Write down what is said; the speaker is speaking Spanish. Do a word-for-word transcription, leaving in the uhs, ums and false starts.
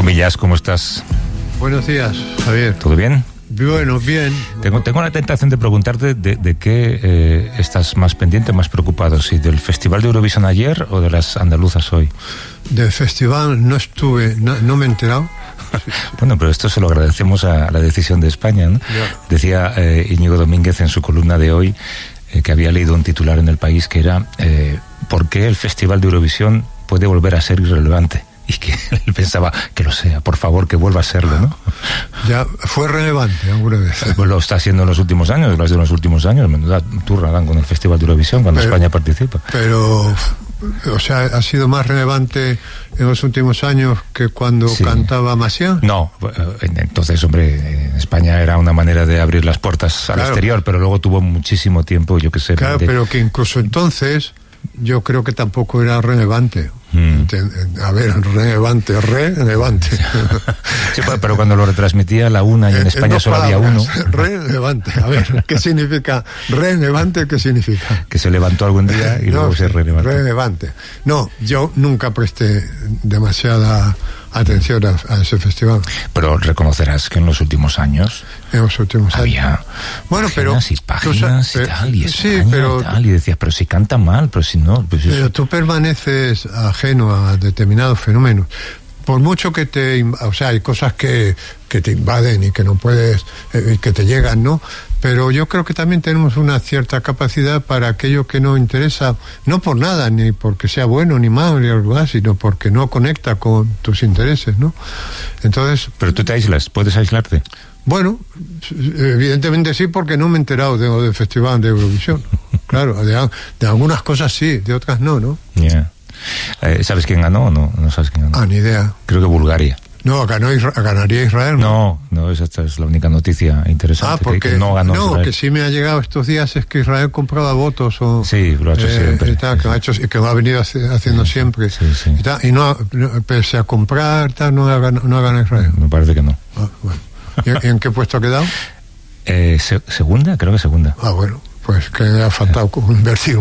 Millás, ¿cómo estás? Buenos días, Javier. ¿Todo bien? Bueno, bien. Tengo, tengo la tentación de preguntarte de, de qué eh, estás más pendiente, más preocupado, si del Festival de Eurovisión ayer o de las andaluzas hoy. Del festival no estuve, no, no me he enterado. Bueno, pero esto se lo agradecemos a la decisión de España, ¿no? Ya. Decía eh, Íñigo Domínguez en su columna de hoy eh, que había leído un titular en El País que era eh, ¿por qué el Festival de Eurovisión puede volver a ser irrelevante? Y que él pensaba que lo sea, por favor, que vuelva a serlo, ¿no? Ya fue relevante alguna vez. Pues lo está haciendo en los últimos años, lo ha sido en los últimos años, menuda turra dan con el Festival de Eurovisión cuando pero, España participa. Pero, o sea, ¿ha sido más relevante en los últimos años que cuando sí. cantaba Maciá? No, entonces, hombre, en España era una manera de abrir las puertas al claro. exterior, pero luego tuvo muchísimo tiempo, yo qué sé. Claro, de... pero que incluso entonces yo creo que tampoco era relevante. Mm. A ver, relevante, relevante. Sí, pero cuando lo retransmitía la una y en España eh, solo había uno. Relevante, a ver, ¿qué significa relevante? ¿Qué significa? Que se levantó algún día y no, luego se relevantó. Relevante. No, yo nunca presté demasiada atención a, a ese festival. Pero reconocerás que en los últimos años en los últimos había años. Bueno, páginas pero y páginas tú, y tal y sí, España pero, y tal y decías, pero si canta mal, pero si no, pues pero eso... tú permaneces ajeno a determinados fenómenos. Por mucho que te, o sea, hay cosas que, que te invaden y que no puedes, eh, que te llegan, ¿no? Pero yo creo que también tenemos una cierta capacidad para aquello que no interesa, no por nada, ni porque sea bueno ni malo, ni algo así, sino porque no conecta con tus intereses, ¿no? Entonces... Pero tú te aíslas, ¿puedes aislarte? Bueno, evidentemente sí, porque no me he enterado de, del Festival de Eurovisión. Claro, de, de algunas cosas sí, de otras no, ¿no? Ya. Yeah. Eh, ¿Sabes quién ganó o no? No sabes quién ganó. Ah, ni idea. Creo que Bulgaria. No, ganó Isra- ganaría Israel. No, no, esa es la única noticia interesante. Ah, porque que, que no ganó no, Israel. Que sí me ha llegado estos días es que Israel compraba votos o sí, lo ha hecho eh, siempre. Y tal, sí, que, sí. ha hecho, que lo ha venido haciendo sí, siempre. Sí, sí. Y, tal, y no, pese a comprar, tal, no ha ganado, no ha ganado Israel. Me parece que no. Ah, bueno. ¿Y, ¿Y en qué puesto ha quedado? Eh, se, segunda, creo que segunda. Ah, bueno, pues que le ha faltado invertir